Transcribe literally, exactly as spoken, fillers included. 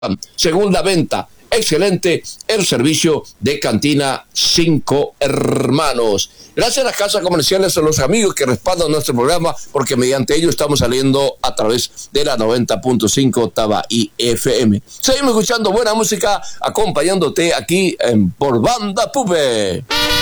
segunda venta. Excelente el servicio de Cantina Cinco Hermanos. Gracias a las casas comerciales, a los amigos que respaldan nuestro programa, porque mediante ello estamos saliendo a través de la noventa punto cinco Tabaí F M. Seguimos escuchando buena música, acompañándote aquí en Por Banda Pupe.